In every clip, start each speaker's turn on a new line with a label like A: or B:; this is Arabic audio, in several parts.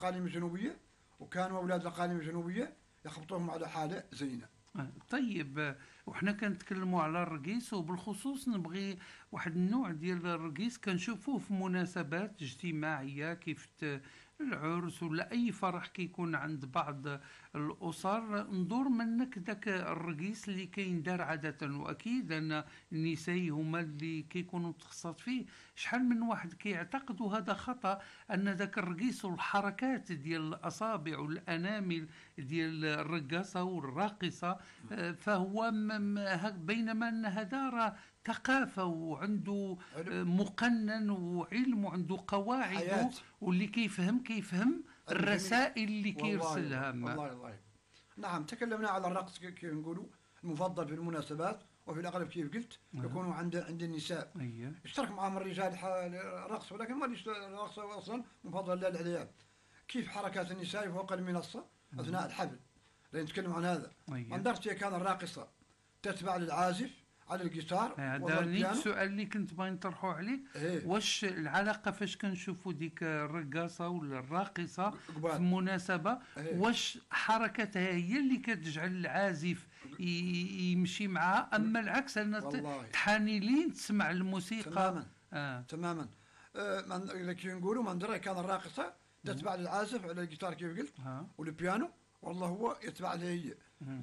A: الأقاليم الجنوبية، وكانوا أولاد الأقاليم الجنوبية يخبطوهم على حالة زينة.
B: طيب، وحنا كنتكلموا على الرقيص، وبالخصوص نبغي واحد النوع ديال الرقيص كنشوفوه في مناسبات اجتماعية، كيف العرس ولا أي فرح كيكون عند بعض الأسر. ندور منك ذاك الرقيص اللي كيندار عادة، وأكيد أن النساء هما اللي كيكونوا متخصصات فيه. شحال من واحد كيعتقدوا هذا خطأ، أن ذاك الرقيص والحركات ديال الأصابع والأنامل ديال الرقاصة والراقصة فهو بينما أن هذا راه ثقافة وعنده مقنن وعلم وعنده قواعده، واللي كيفهم الرسائل اللي كيرسلها.
A: والله نعم، تكلمنا على الرقص كيف نقولوا المفضل في المناسبات، وفي الأغلب كيف قلت يكونوا عند النساء. يشترك معهم الرجال الرقص، ولكن ما الرقص أصلا مفضل للعيال. كيف حركات النساء فوق المنصة أثناء الحفل، لأن نتكلم عن هذا. أندرتي كان الراقصة تتبع للعازف على الجيتار.
B: هذا السؤال اللي كنت باغي نطرحه عليك. واش العلاقه فاش كنشوفوا ديك الرقاصه ولا الراقصه في مناسبه، واش حركتها هي اللي كتجعل العازف يمشي معها، اما العكس ان تحاني لين تسمع الموسيقى؟
A: تماما. اللي نقولوا من درا كان الراقصه تتبع للعازف على الجيتار كيف قلت والبيانو، والله هو يتبع لها هي.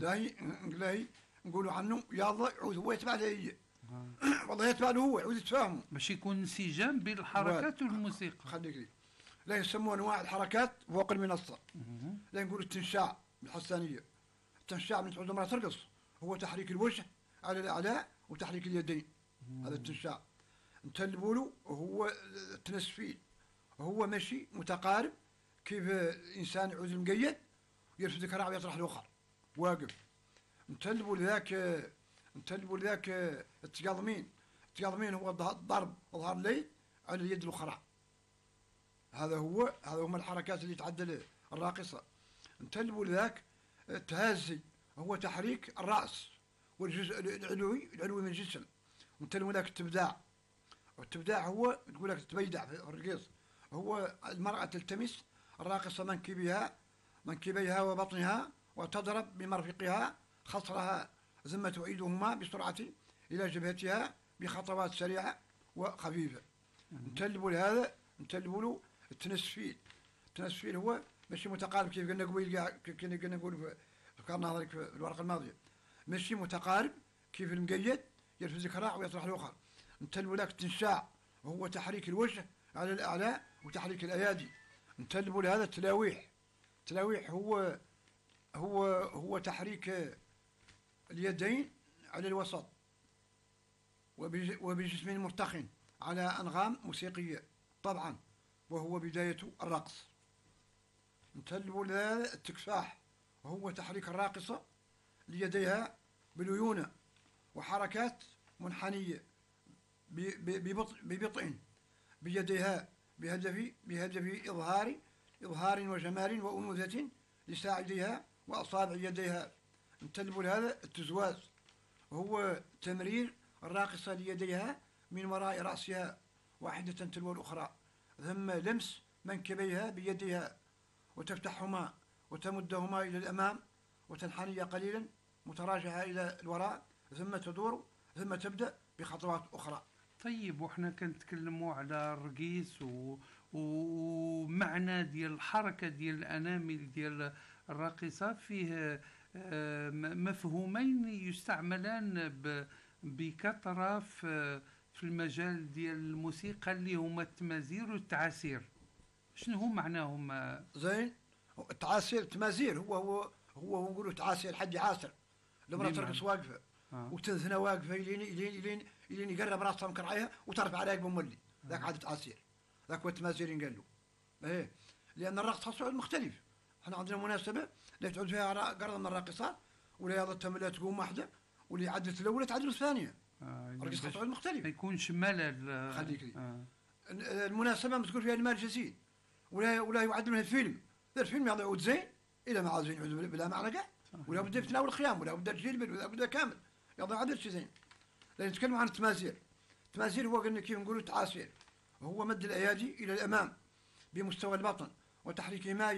A: لا نقولوا عنه يلا يعود هو يتبع له هي. والله يتبع له هو، يعود يتفاهموا
B: باش يكون انسجام بين الحركات والموسيقى.
A: خليك لي. لا يسموا انواع الحركات فوق المنصه. لا نقولوا التنشاع بالحسانيه. التنشاع من تعود المراه ترقص هو تحريك الوجه على الاعلاء وتحريك اليدين. هذا التنشاع. نتلبوا له هو التنسفيل، هو ماشي متقارب، كيف الانسان يعود المقيد يرفد ذكرى ويطرح الاخر واقف. نتلبوا لذاك التقاضمين هو الضرب ظهر الليل على اليد الاخرى. هذا هما الحركات اللي تعدل الراقصه. نتلبوا لذاك التهازي هو تحريك الراس والجزء العلوي من الجسم. نتلبوا لذاك التبداع هو تقول لك تبيدع في الرقيص، هو المراه تلتمس الراقصه منكبيها وبطنها وتضرب بمرفقها خصرها ثم تعيدهما بسرعة إلى جبهتها بخطوات سريعة وخفيفة. نتلبوا له التنسفيل. التنسفيل هو ماشي متقارب كيف قلنا قبيل، كنا نقول ذكرنا ذلك في الورقة الماضية، ماشي متقارب كيف المقيد يرفز الكراع ويطرح الأخر. نتلبوا لك التنشاع وهو تحريك الوجه على الأعلى وتحريك الأيادي. نتلبوا لهذا التلاويح هو تحريك اليدين على الوسط وبجسم مرتخٍ على أنغام موسيقية طبعا، وهو بداية الرقص. نتلبوا لهذا التكفاح وهو تحريك الراقصة ليديها بليونة وحركات منحنية ببطء بيديها بهدف إظهار وجمال وأنوثة لساعديها وأصابع يديها. نتلبوا لهذا التزواز وهو تمرير الراقصة ليديها من وراء رأسها واحدة تلو الأخرى، ثم لمس منكبيها بيديها وتفتحهما وتمدهما إلى الأمام وتنحني قليلا متراجعة إلى الوراء، ثم تدور ثم تبدأ بخطوات أخرى.
B: طيب، وإحنا كنتكلموا على الرقيص ومعنى ديال الحركة ديال الأنامل ديال الراقصة، فيه مفهومين يستعملان بكثرة في المجال ديال الموسيقى، اللي هما التمازير والتعاسير. شنو هو معناهم؟
A: زين، التمازير هو نقولوا تعاسير، حد يعاسر لما ترقص واقفه وتنثنى واقفه الين يقرب راسها مكرعيها وترفع عليها بمولي، ذاك عاد تعاسير، ذاك هو التمازير ينقال له. لان الرقص خاصه مختلف. احنا عندنا مناسبه اللي تعود فيها قرض من الراقصات ولا يضطم لا تقوم واحده واللي عدت الاولى تعدل الثانيه. الرقص خاصه مختلف،
B: ما يكونش ملل.
A: خليك المناسبه ما تكون فيها المال جسيد ولا يعد منها الفيلم. الفيلم يعود زين الى ما عاد زين يعود بلا معنى كاع، ولا بدا يتناول الخيام ولا بدا تجلبل ولا بدا كامل يعطي عدد شيء زين. لان نتكلم عن التمازير. التمازير هو قلنا كيف نقولوا تعاسير، وهو مد الايادي الى الامام بمستوى البطن وتحريك حماية